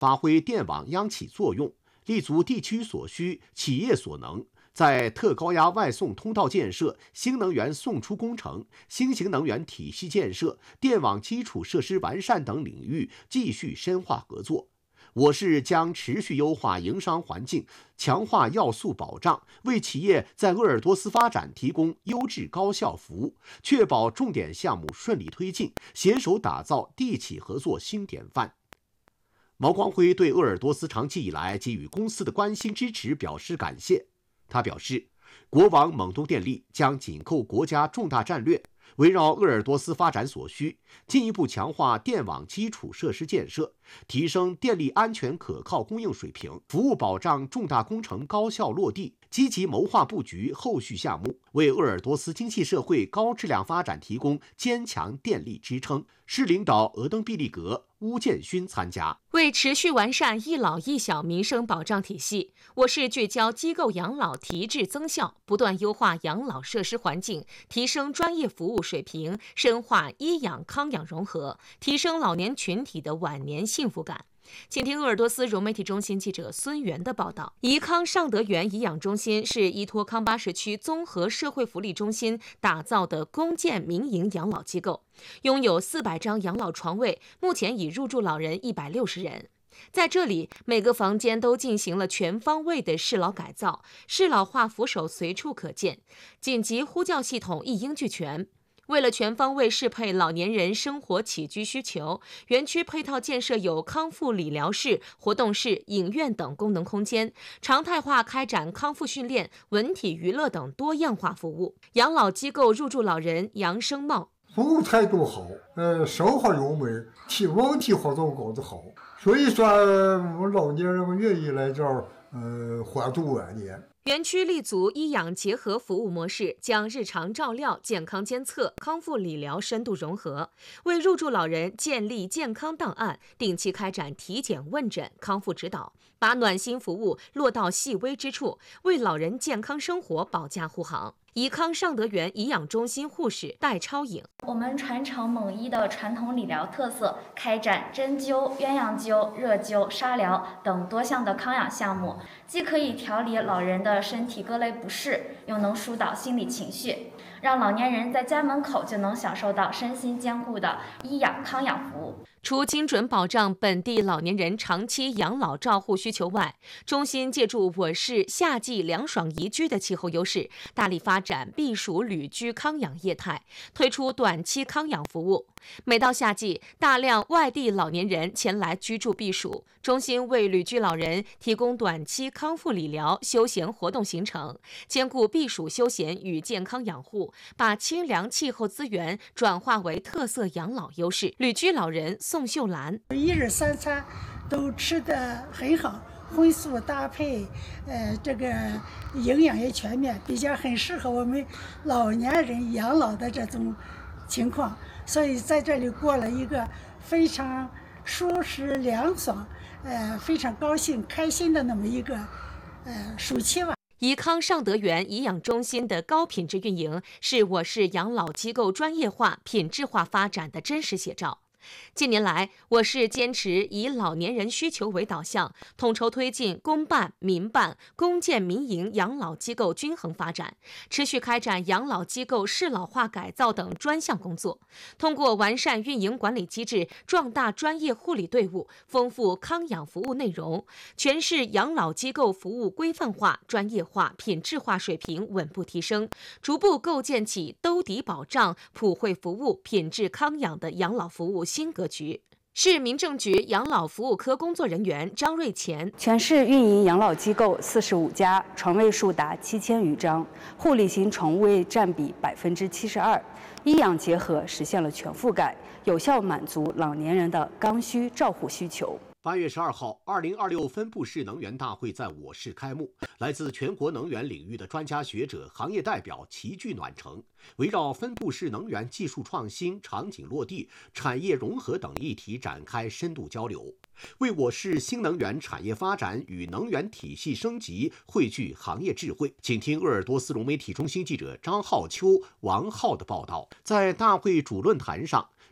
发挥电网央企作用，立足地区所需、企业所能，在特高压外送通道建设、新能源送出工程、新型能源体系建设、电网基础设施完善等领域继续深化合作。我市将持续优化营商环境，强化要素保障，为企业在鄂尔多斯发展提供优质高效服务，确保重点项目顺利推进，携手打造地企合作新典范。毛光辉对鄂尔多斯长期以来给予公司的关心支持表示感谢。他表示，国网蒙东电力将紧扣国家重大战略，围绕鄂尔多斯发展所需，进一步强化电网基础设施建设，提升电力安全可靠供应水平，服务保障重大工程高效落地，积极谋划布局后续项目，为鄂尔多斯经济社会高质量发展提供坚强电力支撑。市领导额登毕利格、邬建勋参加。 为持续完善一老一小民生保障体系，我市聚焦机构养老提质增效，不断优化养老设施环境，提升专业服务水平，深化医养康养融合，提升老年群体的晚年幸福感。请听鄂尔多斯融媒体中心记者孙源的报道。宜康尚德园颐养中心是依托康巴什区综合社会福利中心打造的公建民营养老机构，拥有400张养老床位，目前已入住老人160人。在这里，每个房间都进行了全方位的适老改造，适老化扶手随处可见，紧急呼叫系统一应俱全。为了全方位适配老年人生活起居需求，园区配套建设有康复理疗室、活动室、影院等功能空间，常态化开展康复训练、文体娱乐等多样化服务。养老机构入住老人杨生茂， 服务态度好，生活优美，文体活动搞得好，所以说我们老年人们愿意来这儿欢度晚年。 园区立足医养结合服务模式，将日常照料、健康监测、康复理疗深度融合，为入住老人建立健康档案，定期开展体检问诊、康复指导，把暖心服务落到细微之处，为老人健康生活保驾护航。宜康尚德园颐养中心护士戴超颖， 我们传承蒙医的传统理疗特色，开展针灸、鸳鸯灸、热灸、沙疗等多项的康养项目，既可以调理老人的身体各类不适，又能疏导心理情绪，让老年人在家门口就能享受到身心兼顾的医养康养服务。 除精准保障本地老年人长期养老照护需求外，中心借助我市夏季凉爽宜居的气候优势，大力发展避暑旅居康养业态，推出短期康养服务。每到夏季，大量外地老年人前来居住避暑，中心为旅居老人提供短期康复理疗、休闲活动行程，兼顾避暑休闲与健康养护，把清凉气候资源转化为特色养老优势。旅居老人宋秀兰， 一日3餐都吃得很好，荤素搭配，这个营养也全面，比较很适合我们老年人养老的这种情况，所以在这里过了一个非常舒适凉爽，非常高兴开心的那么一个暑期吧。 宜康尚德园颐养中心的高品质运营，是我市养老机构专业化、品质化发展的真实写照。近年来，我市坚持以老年人需求为导向，统筹推进公办、民办、公建民营养老机构均衡发展，持续开展养老机构适老化改造等专项工作。通过完善运营管理机制，壮大专业护理队伍，丰富康养服务内容，全市养老机构服务规范化、专业化、品质化水平稳步提升，逐步构建起兜底保障、普惠服务、品质康养的养老服务新格局。市民政局养老服务科工作人员张瑞乾， 全市运营养老机构45家，床位数达7000余张，护理型床位占比72%，医养结合实现了全覆盖，有效满足老年人的刚需照护需求。 8月12号，2026分布式能源大会在我市开幕，来自全国能源领域的专家学者、行业代表齐聚暖城，围绕分布式能源技术创新、场景落地、产业融合等议题展开深度交流，为我市新能源产业发展与能源体系升级汇聚行业智慧。请听鄂尔多斯融媒体中心记者张浩秋、王浩的报道。在大会主论坛上，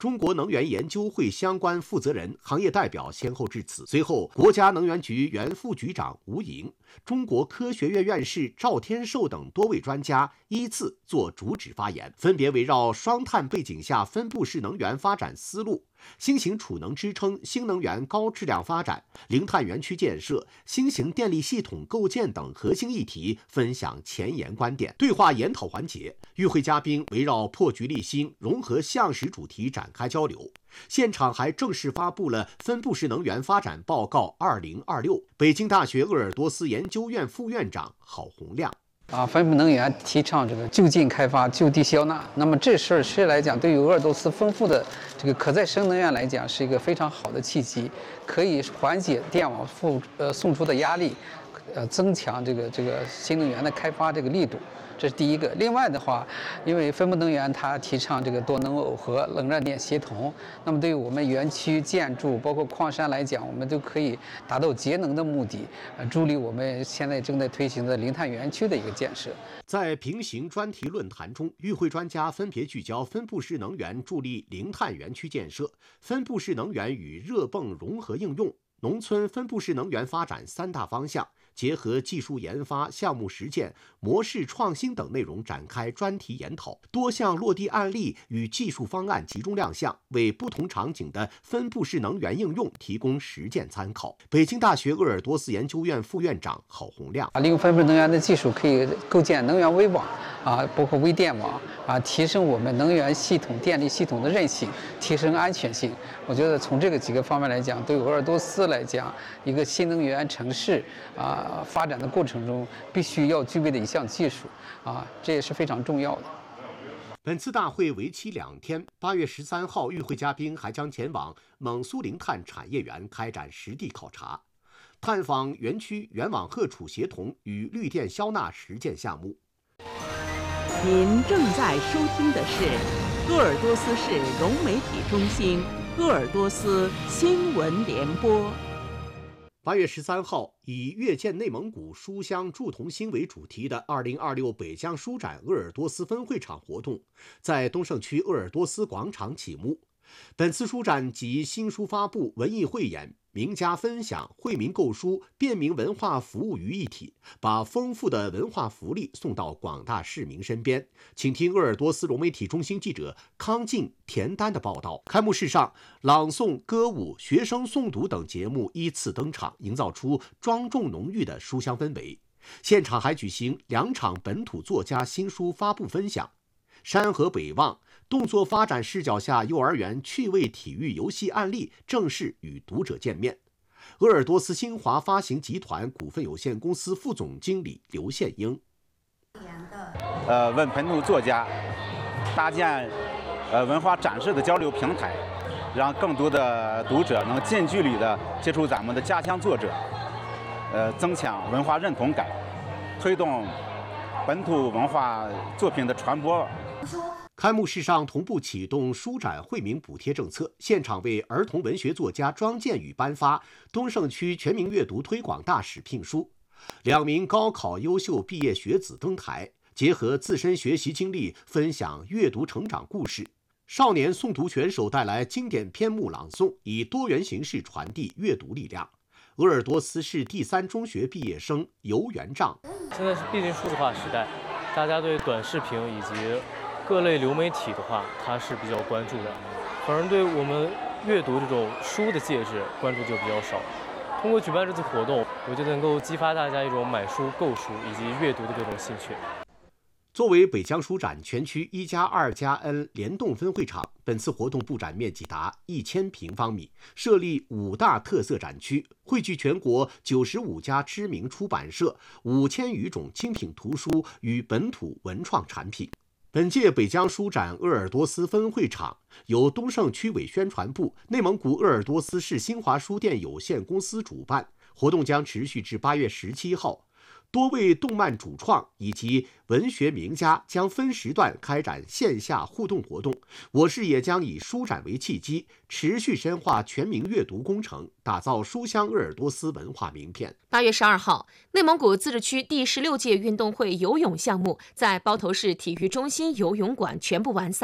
中国能源研究会相关负责人、行业代表先后致辞。随后，国家能源局原副局长吴莹、中国科学院院士赵天寿等多位专家依次作主旨发言，分别围绕双碳背景下分布式能源发展思路、新型储能支撑新能源高质量发展、零碳园区建设、新型电力系统构建等核心议题分享前沿观点。对话研讨环节，与会嘉宾围绕破局立新、融合项实主题展开交流。现场还正式发布了分布式能源发展报告2026。北京大学鄂尔多斯研究院副院长郝洪亮。 分布能源提倡这个就近开发、就地消纳。那么这事儿其实来讲，对于鄂尔多斯丰富的这个可再生能源来讲，是一个非常好的契机，可以缓解电网送出的压力，增强这个新能源的开发这个力度。这是第一个。另外的话，因为分布能源它提倡这个多能耦合、冷热电协同，那么对于我们园区建筑包括矿山来讲，我们都可以达到节能的目的，助力我们现在正在推行的零碳园区的一个建设。 在平行专题论坛中，与会专家分别聚焦分布式能源助力零碳园区建设、分布式能源与热泵融合应用、农村分布式能源发展3大方向，结合技术研发、项目实践、模式创新等内容展开专题研讨，多项落地案例与技术方案集中亮相，为不同场景的分布式能源应用提供实践参考。北京大学鄂尔多斯研究院副院长郝洪亮： 利用分布能源的技术，可以构建能源微网包括微电网提升我们能源系统、电力系统的韧性，提升安全性。我觉得从这个几个方面来讲，对鄂尔多斯来讲，一个新能源城市发展的过程中必须要具备的一项技术这也是非常重要的。 本次大会为期2天，8月13号，与会嘉宾还将前往蒙苏零碳产业园开展实地考察，探访园区源网荷储协同与绿电消纳实践项目。 您正在收听的是鄂尔多斯市融媒体中心鄂尔多斯新闻联播。 8月13号，以阅见内蒙古书香铸铜新为主题的2026北疆书展鄂尔多斯分会场活动在东胜区鄂尔多斯广场启幕。本次书展集新书发布、文艺汇演、名家分享、惠民购书、便民文化服务于一体，把丰富的文化福利送到广大市民身边。请听鄂尔多斯融媒体中心记者康静、田丹的报道。开幕式上，朗诵、歌舞、学生诵读等节目依次登场，营造出庄重浓郁的书香氛围。现场还举行2场本土作家新书发布分享。山河北望，动作发展视角下幼儿园趣味体育游戏案例正式与读者见面。鄂尔多斯新华发行集团股份有限公司副总经理刘宪英： 为本土作家搭建文化展示的交流平台，让更多的读者能近距离的接触咱们的家乡作者，增强文化认同感，推动本土文化作品的传播。 开幕式上同步启动书展惠民补贴政策，现场为儿童文学作家庄建宇颁发东胜区全民阅读推广大使聘书。2名高考优秀毕业学子登台，结合自身学习经历，分享阅读成长故事。少年诵读选手带来经典篇目朗诵，以多元形式传递阅读力量。鄂尔多斯市第3中学毕业生游元丈： 现在是毕竟数字化时代，大家对短视频以及各类流媒体的话，它是比较关注的，反而对我们阅读这种书的介质关注就比较少。通过举办这次活动，我觉得能够激发大家一种买书、购书以及阅读的这种兴趣。 作为北疆书展全区1+2+N 联动分会场，本次活动布展面积达1000平方米，设立5大特色展区，汇聚全国95家知名出版社、5000余种精品图书与本土文创产品。本届北疆书展鄂尔多斯分会场由东胜区委宣传部、内蒙古鄂尔多斯市新华书店有限公司主办，活动将持续至8月17号。多位动漫主创以及文学名家将分时段开展线下互动活动。我市也将以书展为契机，持续深化全民阅读工程，打造书香鄂尔多斯文化名片。 8月12号，内蒙古自治区第16届运动会游泳项目在包头市体育中心游泳馆全部完赛。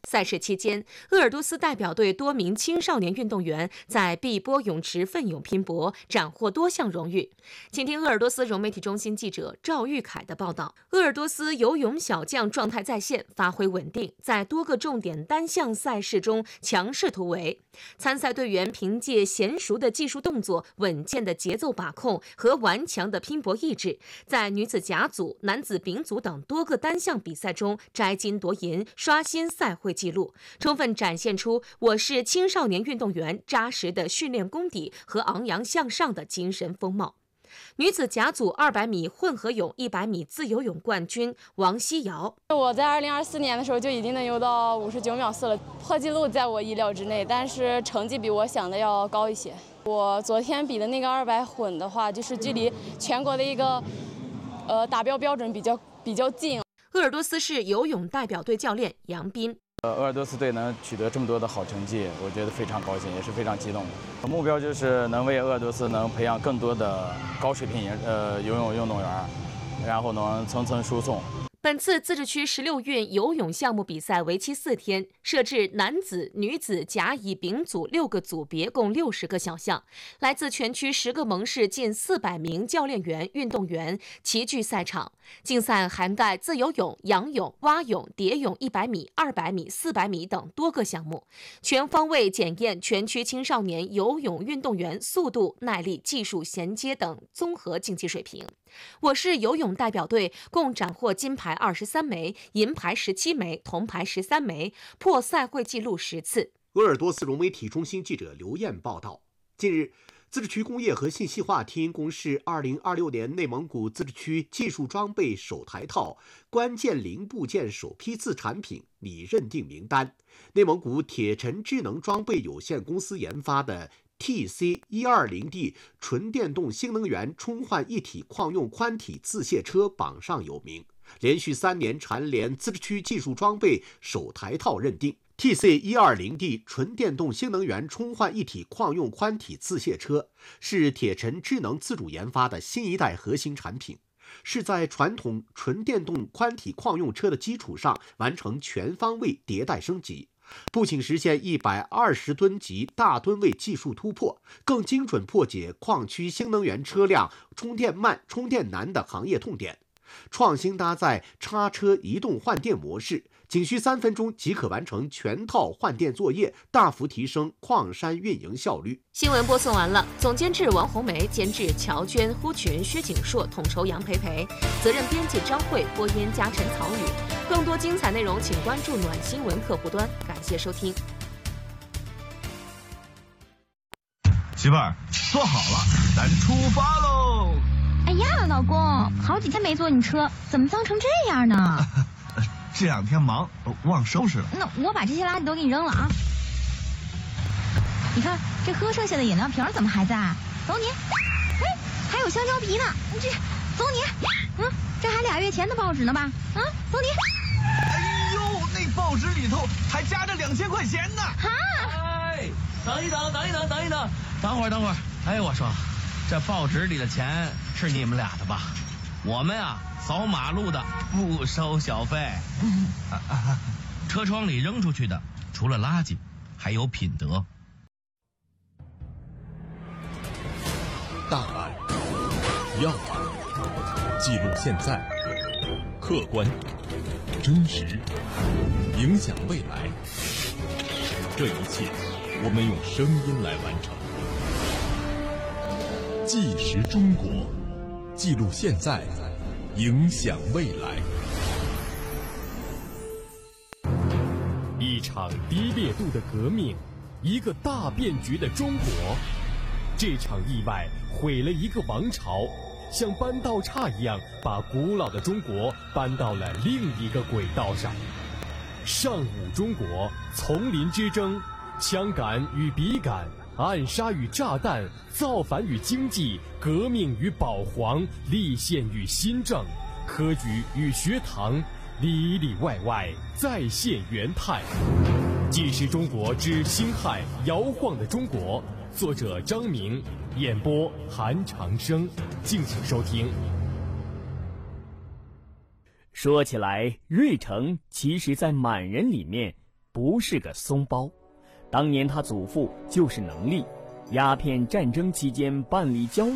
赛事期间，鄂尔多斯代表队多名青少年运动员在碧波泳池奋勇拼搏，斩获多项荣誉。请听鄂尔多斯融媒体中心记者赵玉凯的报道。鄂尔多斯游泳小将状态在线，发挥稳定，在多个重点单项赛事中强势突围。参赛队员凭借娴熟的技术动作、稳健的节奏把控和顽强的拼搏意志，在女子甲组、男子丙组等多个单项比赛中摘金夺银，刷新赛会纪录，充分展现出我市青少年运动员扎实的训练功底和昂扬向上的精神风貌。女子甲组200米混合泳、100米自由泳冠军王希瑶， 我在2024年的时候就已经能游到59秒4了，破纪录在我意料之内，但是成绩比我想的要高一些。我昨天比的那个200混的话，就是距离全国的一个达标标准比较近。 鄂尔多斯市游泳代表队教练杨斌。 鄂尔多斯队能取得这么多的好成绩，我觉得非常高兴，也是非常激动的。目标就是能为鄂尔多斯能培养更多的高水平游泳运动员，然后能层层输送。 本次自治区16运游泳项目比赛为期4天，设置男子、女子、甲、乙、丙组6个组别，共60个小项。来自全区10个盟市近400名教练员、运动员齐聚赛场。竞赛涵盖自由泳、仰泳、蛙泳、蝶泳100米、200米、400米等多个项目，全方位检验全区青少年游泳运动员速度、耐力、技术衔接等综合竞技水平。我市游泳代表队共斩获金牌23枚、银牌17枚、铜牌13枚，破赛会纪录10次。 鄂尔多斯融媒体中心记者刘燕报道，近日，自治区工业和信息化厅公示2026年内蒙古自治区技术装备手台套关键零部件首批次产品拟认定名单。内蒙古铁尘智能装备有限公司研发的TC120D 纯电动新能源充换一体矿用宽体自卸车榜上有名，连续3年蝉联自治区技术装备首台套认定。TC120D 纯电动新能源充换一体矿用宽体自卸车是铁尘智能自主研发的新一代核心产品，是在传统纯电动宽体矿用车的基础上完成全方位迭代升级，不仅实现120吨级大吨位技术突破，更精准破解矿区新能源车辆充电慢、充电难的行业痛点，创新搭载插车移动换电模式，仅需3分钟即可完成全套换电作业，大幅提升矿山运营效率。 新闻播送完了，总监制王红梅，监制乔娟、呼群、薛景硕，统筹杨培培，责任编辑张慧，播音嘉晨、曹宇。更多精彩内容，请关注暖新闻客户端。感谢收听。 媳妇儿，坐好了，咱出发喽！ 哎呀，老公，好几天没坐你车，怎么脏成这样呢？ 这2天忙，忘收拾了。 那我把这些垃圾都给你扔了啊！你看这喝剩下的饮料瓶怎么还在？走你！哎，还有香蕉皮呢，你这走你！这还2月前的报纸呢吧？走你！ 哎呦，那报纸里头还夹着2000块钱呢！ 哈！ 哎，等一等，等会儿。哎，我说，这报纸里的钱是你们俩的吧？我们啊，扫马路的不收小费。车窗里扔出去的，除了垃圾，还有品德。 大案、要案，记录现在，客观、真实，影响未来。这一切，我们用声音来完成。纪实中国，记录现在，影响未来。一场低烈度的革命，一个大变局的中国。这场意外毁了一个王朝，像搬道岔一样，把古老的中国搬到了另一个轨道上。上古中国，丛林之争，枪杆与笔杆，暗杀与炸弹，造反与经济，革命与保皇，立宪与新政，科举与学堂，里里外外再现元泰。纪实中国之辛亥摇晃的中国，作者张明，演播韩长生，敬请收听。 说起来，芮城其实在满人里面不是个松包。当年他祖父就是能力，鸦片战争期间办理交